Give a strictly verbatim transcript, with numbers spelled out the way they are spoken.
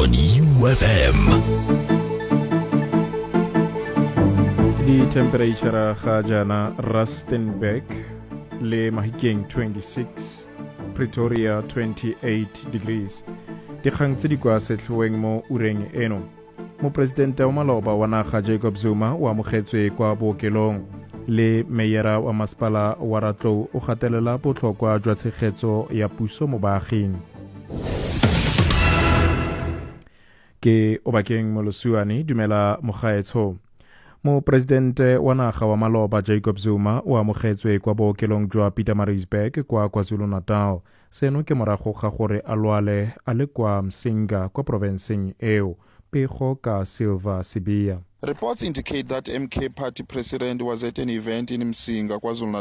on U F M. Di temperature ga jana Rustenburg le Mahikeng twenty-six, Pretoria twenty-eight degrees. Dikgang tse di kwa setlhoeng mo ureng eno. Mo presidente wa maloba wa naga Jacob Zuma wa amogetswe kwa bookelong le meyera wa masepala wa Ratlou o gatelela botlhokwa jwa tshegetso ya puso mo baaging. Ke Obakeng Molosuane dumela mogaetsho. Mo presidente wa naga wa maloba Jacob Zuma o amogetswe kwa bookelong jwa Pietermaritzburg kwa KwaZulu-Natal. Seno ke morago ga gore a lwale a le kwa Msinga kwa provinceng eo. Pego ka Silva Sibia. Reports indicate that M K party president was at an event in Msinga, KwaZulu-Natal